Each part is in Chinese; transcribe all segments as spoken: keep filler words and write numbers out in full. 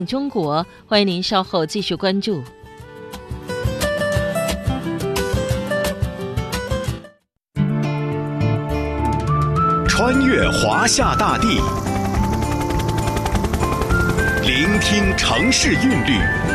中国，欢迎您稍后继续关注。 穿越华夏大地，聆听城市韵律，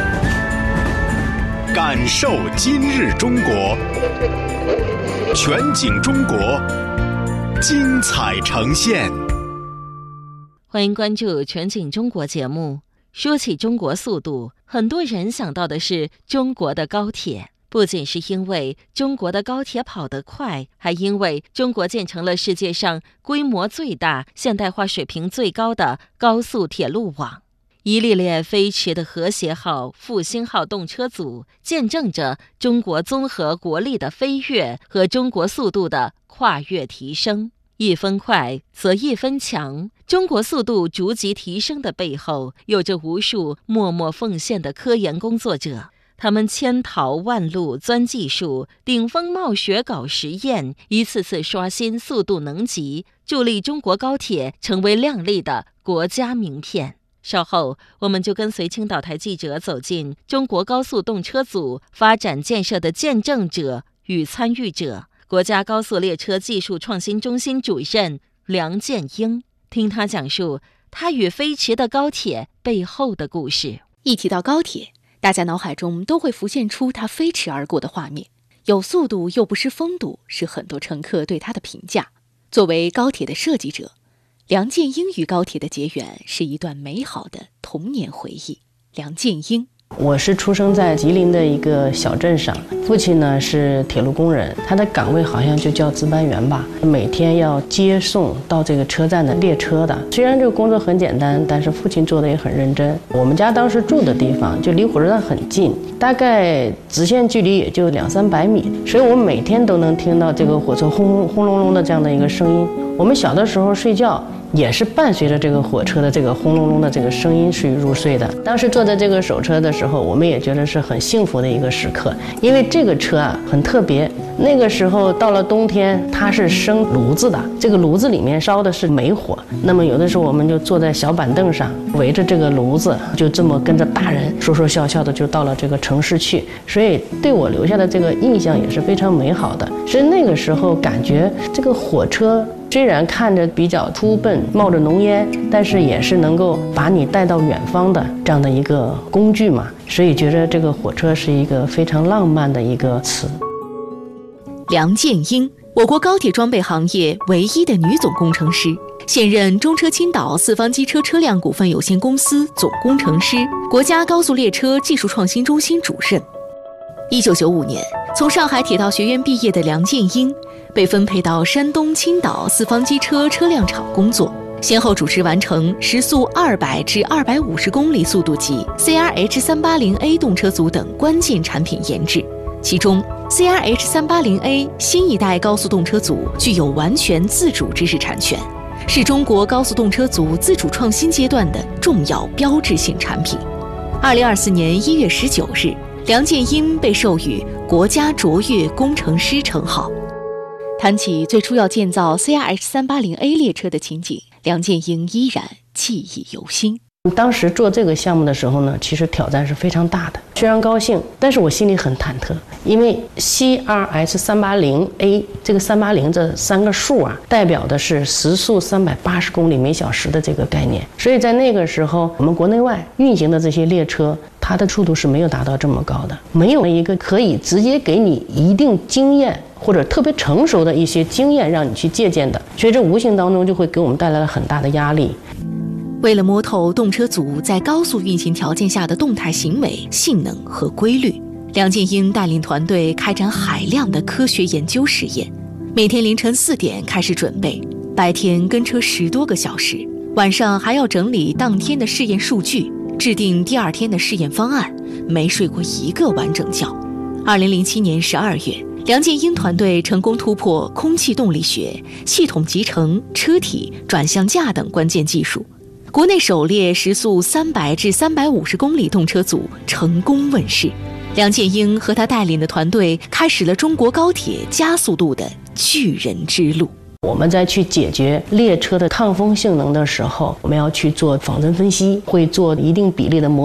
感受今日中国。全景中国，精彩呈现。 欢迎关注全景中国节目。说起中国速度，很多人想到的是中国的高铁。不仅是因为中国的高铁跑得快，还因为中国建成了世界上规模最大、现代化水平最高的高速铁路网。一列列飞驰的和谐号、复兴号动车组，见证着中国综合国力的飞跃和中国速度的跨越提升。一分快则一分强，中国速度逐级提升的背后，有着无数默默奉献的科研工作者。他们千淘万漉钻技术，顶风冒雪搞实验，一次次刷新速度能级，助力中国高铁成为亮丽的国家名片。稍后，我们就跟随青岛台记者走进中国高速动车组发展建设的见证者与参与者。国家高速列车技术创新中心主任梁建英，听他讲述他与飞驰的高铁背后的故事。 一提到高铁，大家脑海中都会浮现出它飞驰而过的画面，有速度又不失风度，是很多乘客对它的评价。作为高铁的设计者，梁建英与高铁的结缘是一段美好的童年回忆。梁建英， 我是出生在吉林的一个小镇上，父亲呢是铁路工人，他的岗位好像就叫值班员吧，每天要接送到这个车站的列车的。虽然这个工作很简单，但是父亲做的也很认真。我们家当时住的地方就离火车站很近，大概直线距离也就两三百米，所以我们每天都能听到这个火车轰轰轰隆隆的这样的一个声音。我们小的时候睡觉也是伴随着这个火车的这个轰隆隆的这个声音去入睡的。当时坐在这个手车的时候，我们也觉得是很幸福的一个时刻，因为这个车啊很特别。那个时候到了冬天，它是生炉子的，这个炉子里面烧的是煤火。那么有的时候我们就坐在小板凳上，围着这个炉子，就这么跟着大人说说笑笑的就到了这个城市去。所以对我留下的这个印象也是非常美好的。所以那个时候感觉这个火车虽然看着比较粗笨，冒着浓烟，但是也是能够把你带到远方的这样的一个工具嘛，所以觉得这个火车是一个非常浪漫的一个词。 梁建英，我国高铁装备行业唯一的女总工程师，现任中车青岛四方机车车辆股份有限公司总工程师，国家高速列车技术创新中心主任。一九九五年，从上海铁道学院毕业的梁建英被分配到山东青岛四方机车车辆厂工作，先后主持完成时速二百至二百五十公里速度级 C R H 三八零 A 动车组等关键产品研制。其中 C R H 三八零 A 新一代高速动车组具有完全自主知识产权，是中国高速动车组自主创新阶段的重要标志性产品。二零二四年一月十九日，梁建英被授予国家卓越工程师称号。谈起最初要建造 C R H 三八零 A 列车的情景，梁建英依然记忆犹新。 当时做这个项目的时候呢，其实挑战是非常大的，虽然高兴，但是我心里很忐忑，因为 C R H 三八零 A 这个三八零这三个数啊，代表的是时速三百八十公里每小时的这个概念，所以在那个时候，我们国内外运行的这些列车，它的速度是没有达到这么高的，没有一个可以直接给你一定经验或者特别成熟的一些经验让你去借鉴的，所以这无形当中就会给我们带来了很大的压力。 为了摸透动车组在高速运行条件下的动态行为、性能和规律，梁建英带领团队开展海量的科学研究实验。每天凌晨四点开始准备，白天跟车十多个小时，晚上还要整理当天的试验数据，制定第二天的试验方案，没睡过一个完整觉。二零零七年十二月，梁建英团队成功突破空气动力学、系统集成、车体、转向架等关键技术。国内首列时速三百至三百五十公里动车组成功问世，梁建英和他带领的团队开始了中国高铁加速度的巨人之路。 我们在去解决列车的抗风性能的时候，我们要去做仿真分析，会做一定比例的模